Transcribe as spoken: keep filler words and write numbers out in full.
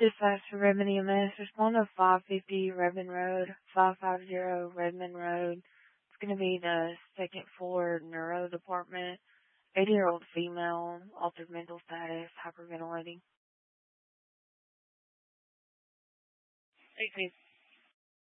Dispatch to Redmond E M S. Respond to five fifty Redmond Road, five fifty Redmond Road. It's going to be the second floor neuro department. eighty-year-old female, altered mental status, hyperventilating. eighteen.